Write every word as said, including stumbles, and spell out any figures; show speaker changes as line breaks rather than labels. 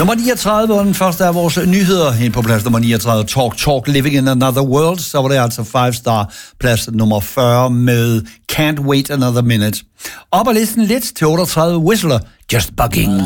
Nummer niogtredive var den første af vores nyheder. Ind på plads nummer niogtredive, Talk Talk, Living in Another World. Så var det altså five star plads nummer fyrre med Can't Wait Another Minute. Op ad listen lidt til otteogtredive, Whistler, Just Bugging.